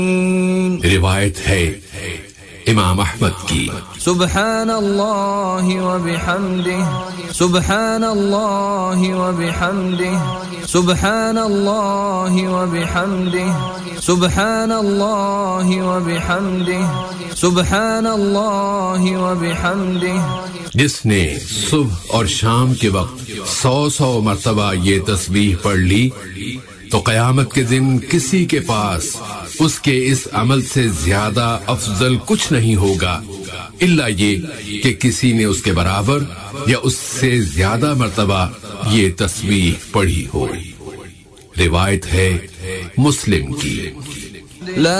रिवायत है इमाम अहमद की। सुब्हानल्लाहि व बिहम्दिही, सुब्हानल्लाहि व बिहम्दिही, सुब्हानल्लाहि व बिहम्दिही, सुब्हानल्लाहि व बिहम्दिही, सुब्हानल्लाहि व बिहम्दिही। जिसने सुबह और शाम के वक्त 100 मर्तबा ये तस्बीह पढ़ ली तो क़यामत के दिन किसी के पास उसके इस अमल से ज्यादा अफजल कुछ नहीं होगा, इल्ला ये कि किसी ने उसके बराबर या उससे ज्यादा मर्तबा ये तस्बीह पढ़ी हो। रिवायत है मुस्लिम की।